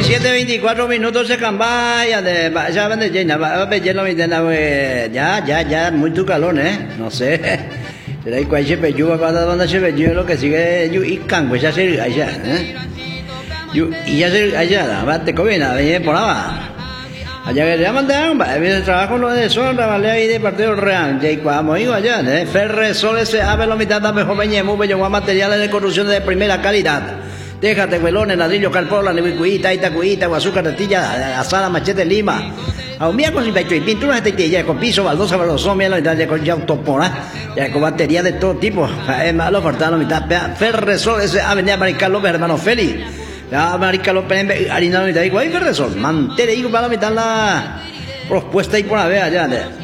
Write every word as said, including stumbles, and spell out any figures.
siete veinticuatro minutos se cambia, ya de, ya van de llena, va a ver lleno de ya, ya, ya, muy tu calor, ¿eh? No sé. Será que cuál se peyuga, cada donde se peyuga, lo que sigue, yo y cango, ya se, allá, ¿eh? Yo, y ya se, allá, va, te comina, ven por ahí. Allá que ya mandaron, va, el trabajo no de sol, vale ahí de Partido Real, ya y cuando digo allá, ¿eh? Ferresol ese ave la mitad da mejor veñe, muy bello, materiales de corrupción de primera calidad. Déjate, huelones, ladrillo, calpola, nevicuita, itacuita, azúcar, tortilla, asada, machete, lima. Aumía con pecho y pinturas de ya con piso, baldosa, balosón, miel, ya con ya autopora, ya con batería de todo tipo. Es malo, cortado, mitad. Ferresol, ese avenida Mariscal López, hermano Félix. Ya, Mariscal López, harina, mitad, igual, Ferresol. Mantén, digo, para la mitad la propuesta y por la vea, ya.